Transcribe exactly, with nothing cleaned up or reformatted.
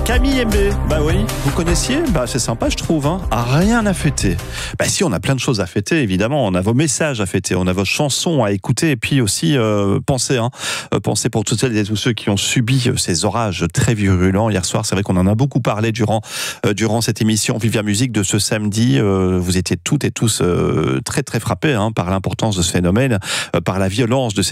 Camille M B, bah oui, vous connaissiez? Bah c'est sympa je trouve, hein. Rien à fêter. Bah si, on a plein de choses à fêter évidemment, on a vos messages à fêter, on a vos chansons à écouter et puis aussi euh, pensez, hein, euh, pensez pour toutes celles et tous ceux qui ont subi euh, ces orages très virulents hier soir. C'est vrai qu'on en a beaucoup parlé durant euh, durant cette émission Vivia Musique de ce samedi. Euh, vous étiez toutes et tous euh, très très frappés hein, par l'importance de ce phénomène, euh, par la violence de cette